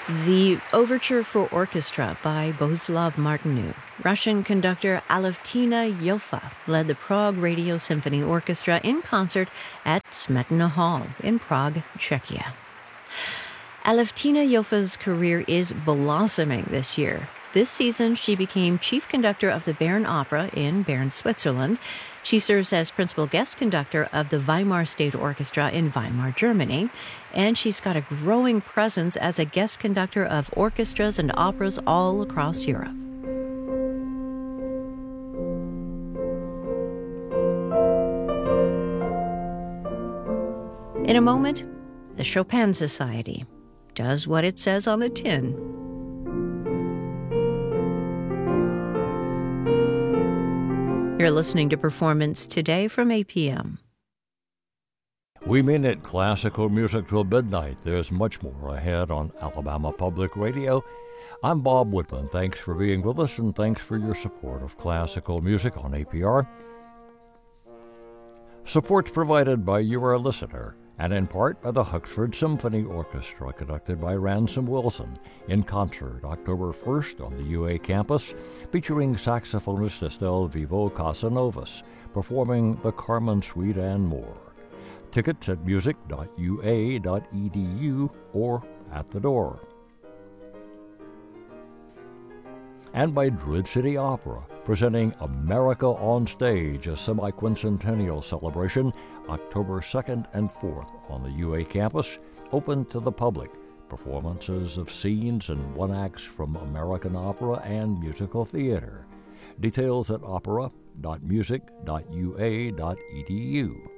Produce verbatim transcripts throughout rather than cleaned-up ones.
The Overture for Orchestra by Bohuslav Martinu. Russian conductor Alevtina Yoffa led the Prague Radio Symphony Orchestra in concert at Smetana Hall in Prague, Czechia. Alevtina Yoffa's career is blossoming this year. This season, she became chief conductor of the Bern Opera in Bern, Switzerland. She serves as principal guest conductor of the Weimar State Orchestra in Weimar, Germany. And she's got a growing presence as a guest conductor of orchestras and operas all across Europe. In a moment, the Chopin Society does what it says on the tin. You're listening to Performance Today from A P M. We mean it, classical music till midnight. There's much more ahead on Alabama Public Radio. I'm Bob Woodman. Thanks for being with us, and thanks for your support of classical music on A P R. Support's provided by you, our listener, and in part by the Huxford Symphony Orchestra, conducted by Ransom Wilson, in concert October first on the U A campus, featuring saxophonist Estelle Vivo Casanovas, performing the Carmen Suite and more. Tickets at music dot u a dot e d u or at the door. And by Druid City Opera, presenting America on Stage, a semi-quincentennial celebration, October second and fourth on the U A campus, open to the public. Performances of scenes and one-acts from American opera and musical theater. Details at opera dot music dot u a dot e d u.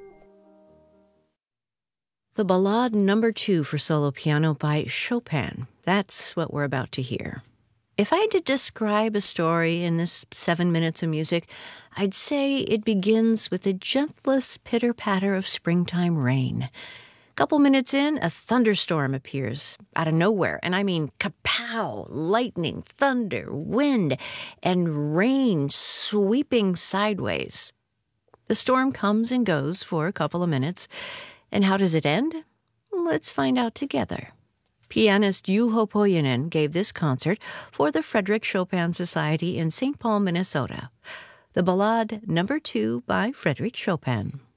The Ballade Number Two for solo piano by Chopin. That's what we're about to hear. If I had to describe a story in this seven minutes of music, I'd say it begins with the gentlest pitter-patter of springtime rain. A couple minutes in, a thunderstorm appears out of nowhere, and I mean kapow, lightning, thunder, wind, and rain sweeping sideways. The storm comes and goes for a couple of minutes, and how does it end? Let's find out together. Pianist Juho Pohjonen gave this concert for the Frederick Chopin Society in Saint Paul, Minnesota. The Ballade Number Two by Frederick Chopin.